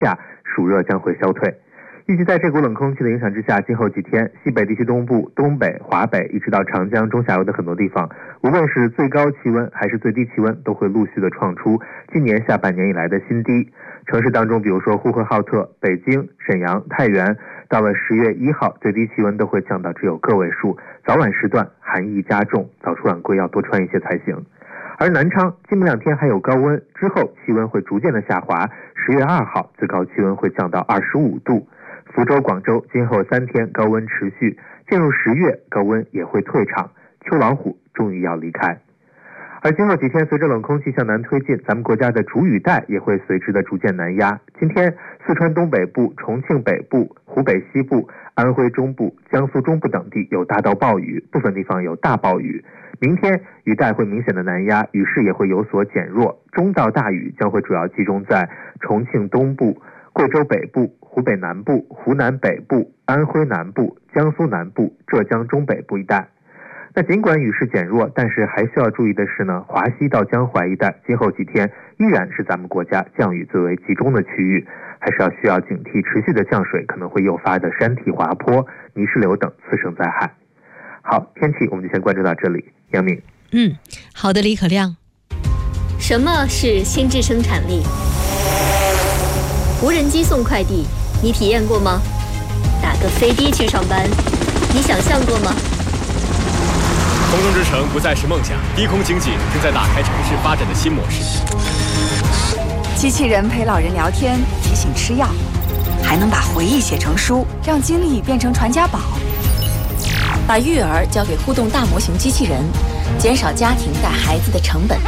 下，暑热将会消退。预计在这股冷空气的影响之下，今后几天，西北地区东部、东北、华北一直到长江中下游的很多地方，无论是最高气温还是最低气温，都会陆续的创出今年下半年以来的新低。城市当中，比如说呼和浩特、北京、沈阳、太原，到了10月1号，最低气温都会降到只有个位数，早晚时段寒意加重，早出晚归要多穿一些才行。而南昌今明2天还有高温，之后气温会逐渐的下滑，10月2号最高气温会降到25度。福州、广州今后3天高温持续，进入10月高温也会退场，秋老虎终于要离开。而今后几天，随着冷空气向南推进，咱们国家的主雨带也会随之的逐渐南压。今天，四川东北部、重庆北部、湖北西部、安徽中部、江苏中部等地有大到暴雨，部分地方有大暴雨。明天雨带会明显的南压，雨势也会有所减弱，中到大雨将会主要集中在重庆东部、贵州北部、湖北南部、湖南北部、安徽南部、江苏南部、浙江中北部一带。那尽管雨势减弱，但是还需要注意的是呢，华西到江淮一带今后几天依然是咱们国家降雨最为集中的区域，还是需要警惕持续的降水可能会诱发的山体滑坡、泥石流等次生灾害。好，天气我们就先关注到这里。杨敏。 好的，李可亮。 什么是心智生产力？无人机送快递，你体验过吗？打个飞的去上班，你想象过吗？ 空中之城不再是梦想，低空经济正在打开城市发展的新模式。 机器人陪老人聊天，提醒吃药，还能把回忆写成书，让经历变成传家宝。把育儿交给互动大模型机器人，减少家庭带孩子的成本。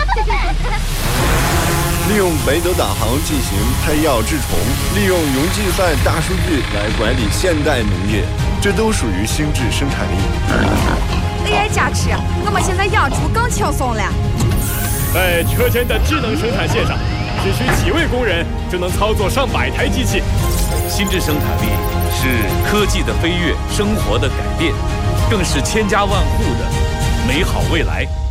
利用北斗导航进行配药治虫，利用云计算大数据来管理现代农业，这都属于心智生产力。 AI 加持，我们现在养猪更轻松了。 在车间的智能生产线上，只需几位工人就能操作上百台机器。 心智生产力是科技的飞跃，生活的改变，更是千家万户的美好未来。